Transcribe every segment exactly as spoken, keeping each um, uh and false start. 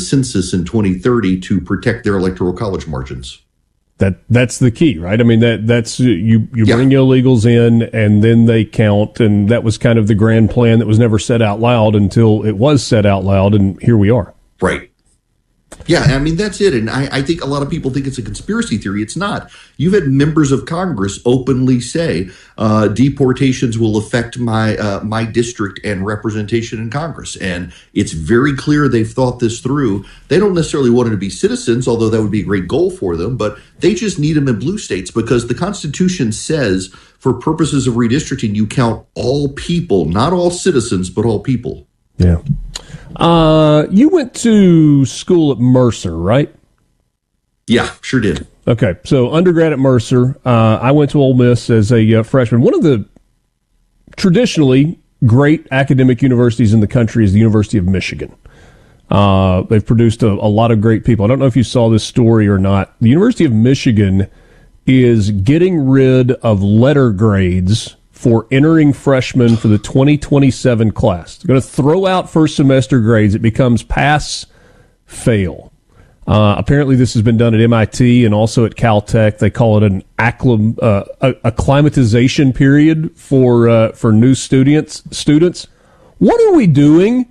census in twenty thirty to protect their electoral college margins. That that's the key, right? I mean, that that's you you Yeah. bring illegals in and then they count, and that was kind of the grand plan that was never said out loud until it was said out loud, and here we are. Right. Yeah, I mean, that's it. And I, I think a lot of people think it's a conspiracy theory. It's not. You've had members of Congress openly say uh, deportations will affect my uh, my district and representation in Congress. And it's very clear they've thought this through. They don't necessarily want them to be citizens, although that would be a great goal for them. But they just need them in blue states because the Constitution says for purposes of redistricting, you count all people, not all citizens, but all people. Yeah. Uh, you went to school at Mercer, right? Yeah, sure did. Okay, so undergrad at Mercer. Uh, I went to Ole Miss as a uh, freshman. One of the traditionally great academic universities in the country is the University of Michigan. Uh, they've produced a, a lot of great people. I don't know if you saw this story or not. The University of Michigan is getting rid of letter grades for entering freshmen for the twenty twenty-seven class. They're going to throw out first semester grades. It becomes pass, fail. Uh, apparently this has been done at M I T and also at Caltech. They call it an acclim, uh, acclimatization period for uh, for new students. Students, what are we doing?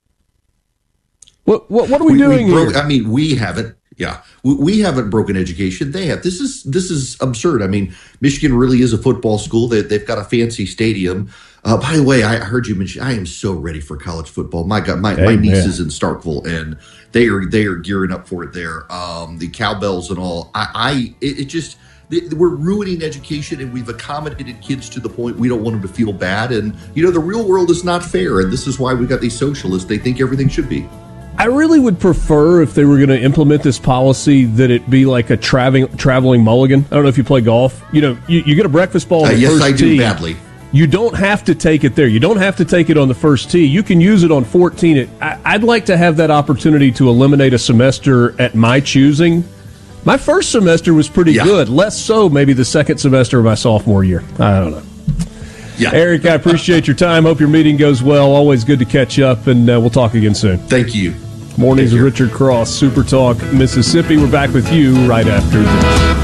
What what, what are we, we doing we broke, here? I mean, we haven't. Yeah, we, we haven't broken education. They have. This is this is absurd. I mean, Michigan really is a football school. They, they've got a fancy stadium. Uh, by the way, I heard you mention. I am so ready for college football. My God, my, my niece is in Starkville, and they are they are gearing up for it there. Um, the cowbells and all. I, I it, it just we're ruining education, and we've accommodated kids to the point we don't want them to feel bad. And you know, the real world is not fair, and this is why we got these socialists. They think everything should be. I really would prefer if they were going to implement this policy that it be like a traveling traveling mulligan. I don't know if you play golf. You know, you, you get a breakfast ball on the uh, yes, first I do tee. badly. You don't have to take it there. You don't have to take it on the first tee. You can use it on fourteen. It, I, I'd like to have that opportunity to eliminate a semester at my choosing. My first semester was pretty yeah. good. Less so maybe the second semester of my sophomore year. I don't know. Yeah. Eric, I appreciate your time. Hope your meeting goes well. Always good to catch up, and uh, we'll talk again soon. Thank you. Mornings with Richard Cross, Super Talk, Mississippi. We're back with you right after this.